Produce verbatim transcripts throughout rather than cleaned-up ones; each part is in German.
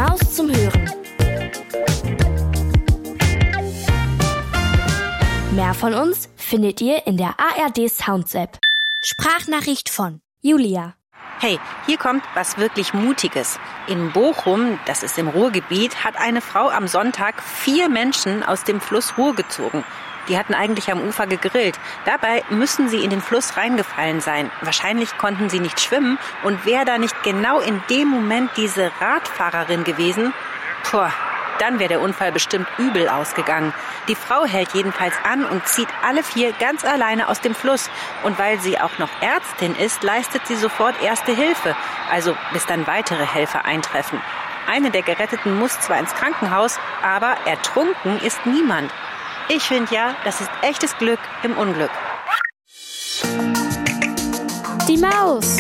Maus zum Hören. Mehr von uns findet ihr in der A R D Sounds App. Sprachnachricht von Julia. Hey, hier kommt was wirklich Mutiges. In Bochum, das ist im Ruhrgebiet, hat eine Frau am Sonntag vier Menschen aus dem Fluss Ruhr gezogen. Die hatten eigentlich am Ufer gegrillt. Dabei müssen sie in den Fluss reingefallen sein. Wahrscheinlich konnten sie nicht schwimmen. Und wäre da nicht genau in dem Moment diese Radfahrerin gewesen, puh, dann wäre der Unfall bestimmt übel ausgegangen. Die Frau hält jedenfalls an und zieht alle vier ganz alleine aus dem Fluss. Und weil sie auch noch Ärztin ist, leistet sie sofort Erste Hilfe. Also bis dann weitere Helfer eintreffen. Eine der Geretteten muss zwar ins Krankenhaus, aber ertrunken ist niemand. Ich finde ja, das ist echtes Glück im Unglück. Die Maus.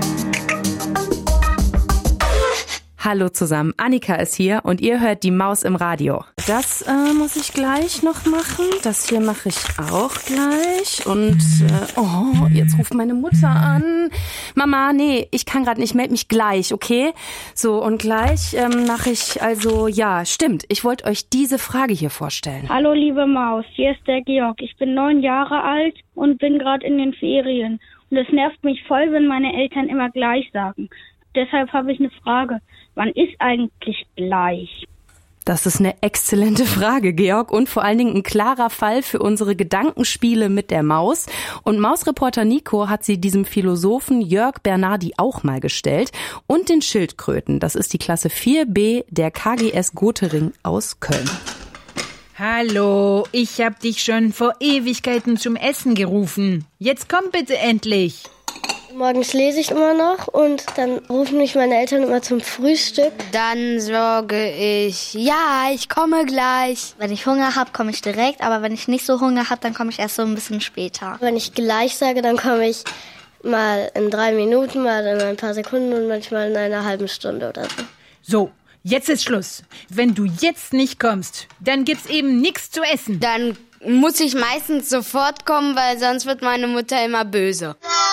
Hallo zusammen, Annika ist hier und ihr hört die Maus im Radio. Das äh, muss ich gleich noch machen. Das hier mache ich auch gleich. Und, äh, oh, jetzt ruft meine Mutter an. Mama, nee, ich kann gerade nicht, meld mich gleich, okay? So, und gleich ähm, mache ich, also, ja, stimmt. Ich wollte euch diese Frage hier vorstellen. Hallo, liebe Maus, hier ist der Georg. Ich bin neun Jahre alt und bin gerade in den Ferien. Und es nervt mich voll, wenn meine Eltern immer gleich sagen. Deshalb habe ich eine Frage. Wann ist eigentlich gleich? Das ist eine exzellente Frage, Georg, und vor allen Dingen ein klarer Fall für unsere Gedankenspiele mit der Maus. Und Mausreporter Nico hat sie diesem Philosophen Jörg Bernardi auch mal gestellt. Und den Schildkröten, das ist die Klasse vier b der K G S Gotering aus Köln. Hallo, ich hab dich schon vor Ewigkeiten zum Essen gerufen. Jetzt komm bitte endlich. Morgens lese ich immer noch und dann rufen mich meine Eltern immer zum Frühstück. Dann sage ich, ja, ich komme gleich. Wenn ich Hunger habe, komme ich direkt, aber wenn ich nicht so Hunger habe, dann komme ich erst so ein bisschen später. Wenn ich gleich sage, dann komme ich mal in drei Minuten, mal in ein paar Sekunden und manchmal in einer halben Stunde oder so. So, jetzt ist Schluss. Wenn du jetzt nicht kommst, dann gibt's eben nichts zu essen. Dann muss ich meistens sofort kommen, weil sonst wird meine Mutter immer böse.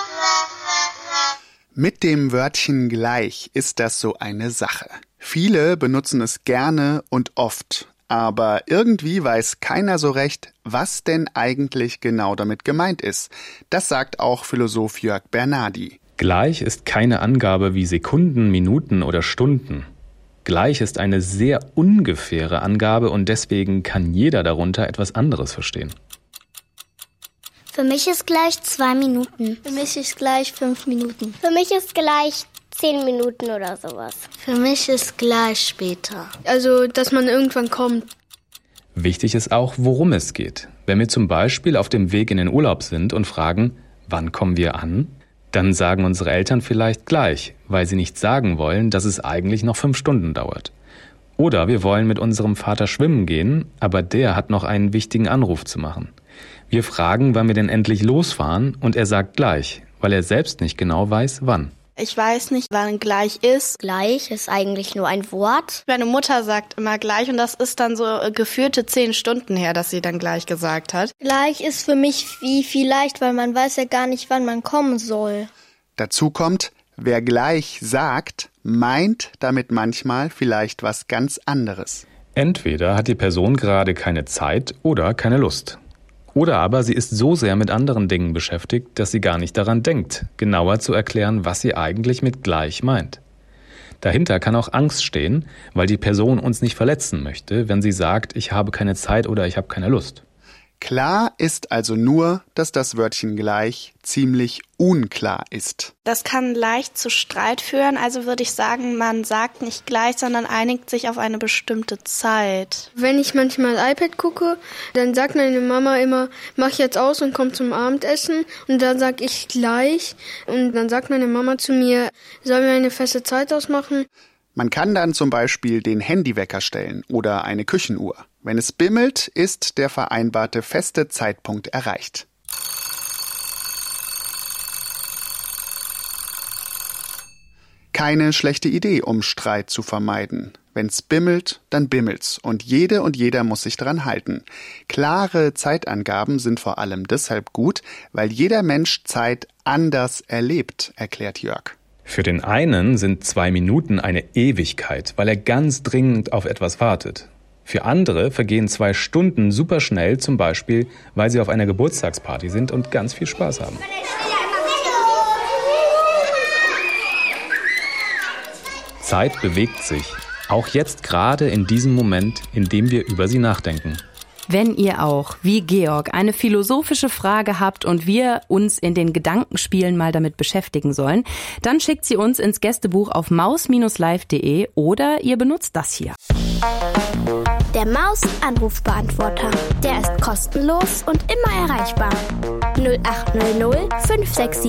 Mit dem Wörtchen gleich ist das so eine Sache. Viele benutzen es gerne und oft, aber irgendwie weiß keiner so recht, was denn eigentlich genau damit gemeint ist. Das sagt auch Philosoph Jörg Bernardi. Gleich ist keine Angabe wie Sekunden, Minuten oder Stunden. Gleich ist eine sehr ungefähre Angabe und deswegen kann jeder darunter etwas anderes verstehen. Für mich ist gleich zwei Minuten. Für mich ist gleich fünf Minuten. Für mich ist gleich zehn Minuten oder sowas. Für mich ist gleich später. Also, dass man irgendwann kommt. Wichtig ist auch, worum es geht. Wenn wir zum Beispiel auf dem Weg in den Urlaub sind und fragen, wann kommen wir an? Dann sagen unsere Eltern vielleicht gleich, weil sie nicht sagen wollen, dass es eigentlich noch fünf Stunden dauert. Oder wir wollen mit unserem Vater schwimmen gehen, aber der hat noch einen wichtigen Anruf zu machen. Wir fragen, wann wir denn endlich losfahren, und er sagt gleich, weil er selbst nicht genau weiß, wann. Ich weiß nicht, wann gleich ist. Gleich ist eigentlich nur ein Wort. Meine Mutter sagt immer gleich und das ist dann so geführte zehn Stunden her, dass sie dann gleich gesagt hat. Gleich ist für mich wie vielleicht, weil man weiß ja gar nicht, wann man kommen soll. Dazu kommt, wer gleich sagt, meint damit manchmal vielleicht was ganz anderes. Entweder hat die Person gerade keine Zeit oder keine Lust. Oder aber sie ist so sehr mit anderen Dingen beschäftigt, dass sie gar nicht daran denkt, genauer zu erklären, was sie eigentlich mit gleich meint. Dahinter kann auch Angst stehen, weil die Person uns nicht verletzen möchte, wenn sie sagt, ich habe keine Zeit oder ich habe keine Lust. Klar ist also nur, dass das Wörtchen gleich ziemlich unklar ist. Das kann leicht zu Streit führen, also würde ich sagen, man sagt nicht gleich, sondern einigt sich auf eine bestimmte Zeit. Wenn ich manchmal iPad gucke, dann sagt meine Mama immer, mach jetzt aus und komm zum Abendessen, und dann sag ich gleich, und dann sagt meine Mama zu mir, sollen wir eine feste Zeit ausmachen? Man kann dann zum Beispiel den Handywecker stellen oder eine Küchenuhr. Wenn es bimmelt, ist der vereinbarte feste Zeitpunkt erreicht. Keine schlechte Idee, um Streit zu vermeiden. Wenn's bimmelt, dann bimmelt's und jede und jeder muss sich dran halten. Klare Zeitangaben sind vor allem deshalb gut, weil jeder Mensch Zeit anders erlebt, erklärt Jörg. Für den einen sind zwei Minuten eine Ewigkeit, weil er ganz dringend auf etwas wartet. Für andere vergehen zwei Stunden super schnell, zum Beispiel, weil sie auf einer Geburtstagsparty sind und ganz viel Spaß haben. Zeit bewegt sich, auch jetzt gerade in diesem Moment, in dem wir über sie nachdenken. Wenn ihr auch, wie Georg, eine philosophische Frage habt und wir uns in den Gedankenspielen mal damit beschäftigen sollen, dann schickt sie uns ins Gästebuch auf maus Bindestrich live Punkt de oder ihr benutzt das hier. Der Maus-Anrufbeantworter. Der ist kostenlos und immer erreichbar. null acht null null fünf sechs sieben